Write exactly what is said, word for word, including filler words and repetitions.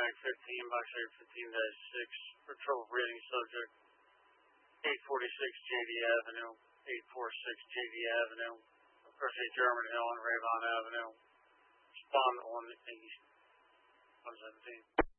Mag fifteen, box area fifteen dash six, for trouble breathing subject, eight forty-six J D Avenue, eight forty-six J D Avenue, across a German Hill and Ravon Avenue. Respond on East one seventeen.